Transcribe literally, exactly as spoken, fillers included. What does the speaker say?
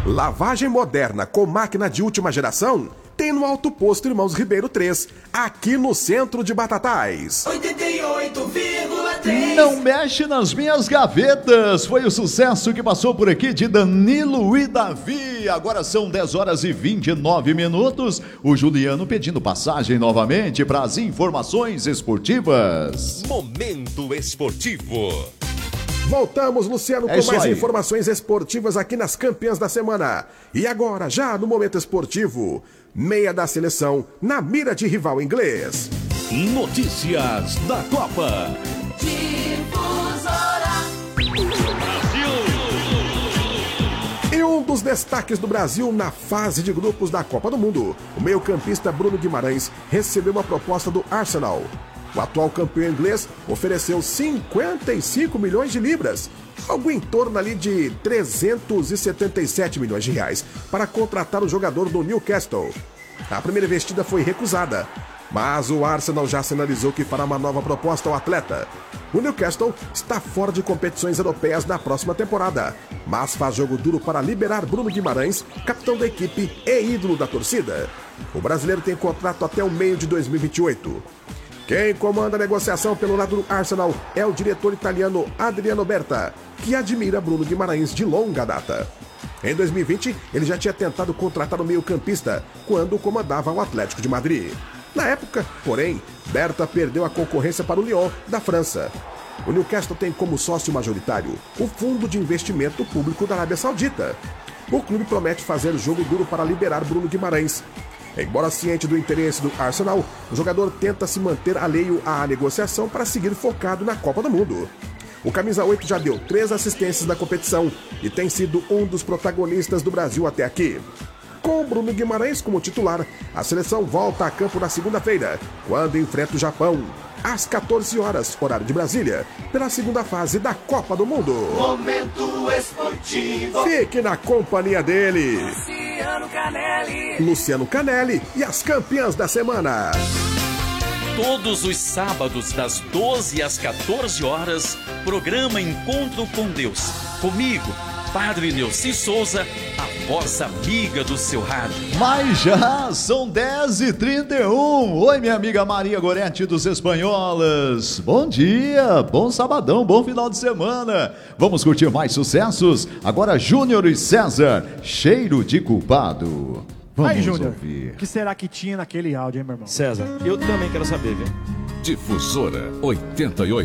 Lavagem moderna com máquina de última geração tem no Alto Posto Irmãos Ribeiro três, aqui no centro de Batatais. oitenta e oito vírgula três. Não mexe nas minhas gavetas. Foi o sucesso que passou por aqui de Danilo e Davi. Agora são dez horas e vinte e nove minutos. O Juliano pedindo passagem novamente para as informações esportivas. Momento Esportivo. Voltamos, Luciano, É com isso mais aí. informações esportivas aqui nas campeãs da semana. E agora, já no Momento Esportivo, meia da seleção na mira de rival inglês. Notícias da Copa. E um dos destaques do Brasil na fase de grupos da Copa do Mundo, o meio-campista Bruno Guimarães recebeu uma proposta do Arsenal. O atual campeão inglês ofereceu cinquenta e cinco milhões de libras, algo em torno ali de trezentos e setenta e sete milhões de reais, para contratar o jogador do Newcastle. A primeira investida foi recusada, mas o Arsenal já sinalizou que fará uma nova proposta ao atleta. O Newcastle está fora de competições europeias na próxima temporada, mas faz jogo duro para liberar Bruno Guimarães, capitão da equipe e ídolo da torcida. O brasileiro tem contrato até o meio de dois mil e vinte e oito. Quem comanda a negociação pelo lado do Arsenal é o diretor italiano Adriano Berta, que admira Bruno Guimarães de longa data. Em dois mil e vinte, ele já tinha tentado contratar o meio-campista quando comandava o Atlético de Madrid. Na época, porém, Berta perdeu a concorrência para o Lyon, da França. O Newcastle tem como sócio majoritário o Fundo de Investimento Público da Arábia Saudita. O clube promete fazer jogo duro para liberar Bruno Guimarães. Embora ciente do interesse do Arsenal, o jogador tenta se manter alheio à negociação para seguir focado na Copa do Mundo. O camisa oito já deu três assistências na competição e tem sido um dos protagonistas do Brasil até aqui. Com o Bruno Guimarães como titular, a seleção volta a campo na segunda-feira, quando enfrenta o Japão, às quatorze horas, horário de Brasília, pela segunda fase da Copa do Mundo. Momento Esportivo. Fique na companhia dele, Luciano Canelli. Luciano Canelli e as campeãs da semana. Todos os sábados, das doze às quatorze horas, programa Encontro com Deus. Comigo, Padre Neuci Souza, a voz amiga do seu rádio. Mas já são dez e trinta e um. Oi, minha amiga Maria Goretti dos Espanholas. Bom dia, bom sabadão, bom final de semana. Vamos curtir mais sucessos? Agora Júnior e César, Cheiro de Culpado. Vamos Aí, Júnior, ouvir. o que será que tinha naquele áudio, hein, meu irmão? César, eu também quero saber, viu? Difusora oitenta e oito.